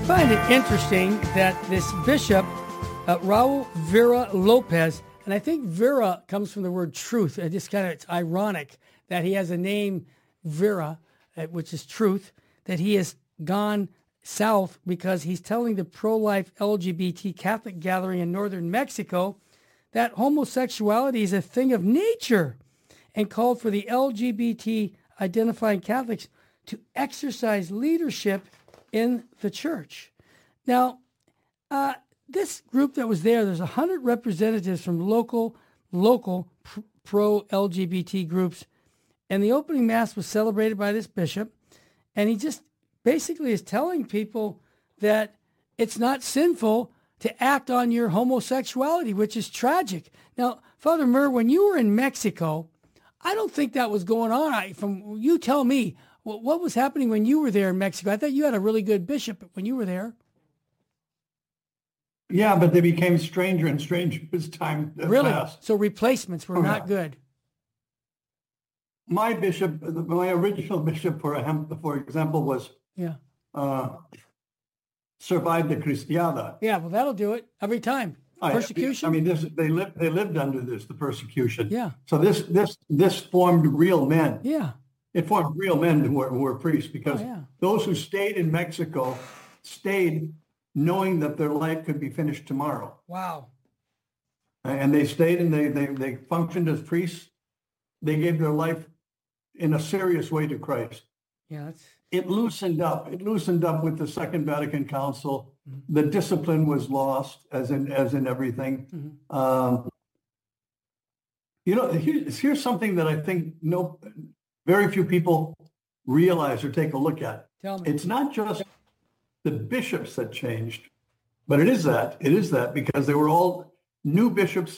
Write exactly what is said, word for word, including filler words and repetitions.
find it interesting that this bishop, uh, Raul Vera Lopez, and I think Vera comes from the word truth. It just kind of, it's ironic that he has a name, Vera, uh, which is truth, that he has gone south because he's telling the pro-life L G B T Catholic gathering in northern Mexico that homosexuality is a thing of nature, and called for the L G B T identifying Catholics to exercise leadership in the church. Now, uh, this group that was there, there's one hundred representatives from local, local pr- pro-L G B T groups, and the opening mass was celebrated by this bishop, and he just basically is telling people that it's not sinful to act on your homosexuality, which is tragic. Now, Father Murr, when you were in Mexico, I don't think that was going on. I, from you tell me, what, what was happening when you were there in Mexico? I thought you had a really good bishop when you were there. Yeah, but they became stranger and stranger as time really? passed. So replacements were oh, not yeah. good. My bishop, my original bishop, for for example, was yeah uh, survived the Cristiada. Yeah, well, that'll do it every time. Persecution. I, I mean, this they lived they lived under this the persecution. Yeah. So this this this formed real men. Yeah. It formed real men who were, who were priests because oh, yeah. those who stayed in Mexico stayed knowing that their life could be finished tomorrow. Wow. And they stayed and they they they functioned as priests. They gave their life in a serious way to Christ. Yeah, that's... It loosened up. It loosened up with the Second Vatican Council. Mm-hmm. The discipline was lost, as in as in everything. Mm-hmm. Um, you know, here's, here's something that I think no, very few people realize or take a look at. Tell me. It's not just the bishops that changed, but it is that. It is that because they were all new bishops